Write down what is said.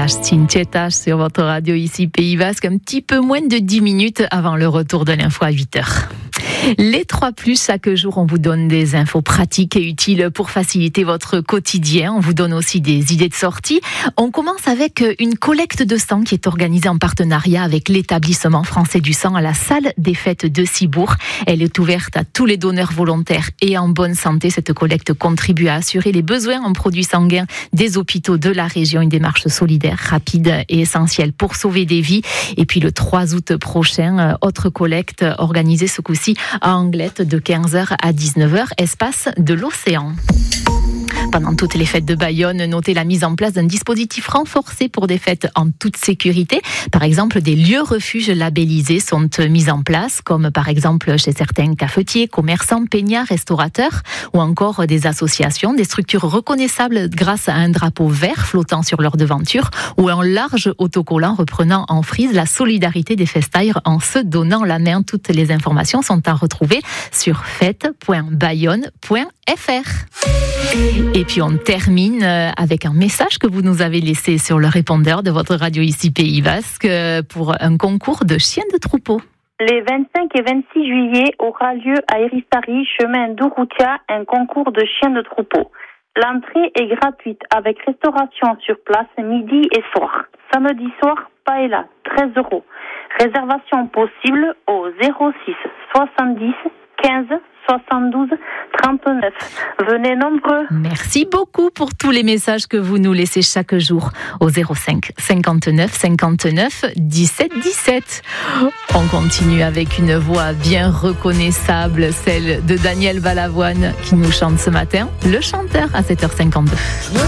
Cinecittà sur votre radio ici Pays Basque, un petit peu moins de 10 minutes avant le retour de l'info à 8h. Les 3+, chaque jour, on vous donne des infos pratiques et utiles pour faciliter votre quotidien. On vous donne aussi des idées de sortie. On commence avec une collecte de sang qui est organisée en partenariat avec l'établissement français du sang à la salle des fêtes de Cibourg. Elle est ouverte à tous les donneurs volontaires et en bonne santé. Cette collecte contribue à assurer les besoins en produits sanguins des hôpitaux de la région. Une démarche solidaire, rapide et essentielle pour sauver des vies. Et puis le 3 août prochain, autre collecte organisée ce coup-ci à Anglette de 15h à 19h, espace de l'Océan. Pendant toutes les fêtes de Bayonne, notez la mise en place d'un dispositif renforcé pour des fêtes en toute sécurité. Par exemple, des lieux refuges labellisés sont mis en place, comme par exemple chez certains cafetiers, commerçants, peignards, restaurateurs, ou encore des associations, des structures reconnaissables grâce à un drapeau vert flottant sur leur devanture, ou un large autocollant reprenant en frise la solidarité des festaires en se donnant la main. Toutes les informations sont à retrouver sur fête.bayonne.fr. Et puis on termine avec un message que vous nous avez laissé sur le répondeur de votre radio ici Pays Basque pour un concours de chiens de troupeau. Les 25 et 26 juillet aura lieu à Eristari, chemin d'Ouroutia, un concours de chiens de troupeau. L'entrée est gratuite avec restauration sur place midi et soir. Samedi soir, paella, 13 €. Réservation possible au 06 70 15 72 39. Venez nombreux. Merci beaucoup pour tous les messages que vous nous laissez chaque jour au 05 59 59 17 17. On continue avec une voix bien reconnaissable, celle de Daniel Balavoine qui nous chante ce matin, le chanteur à 7h52.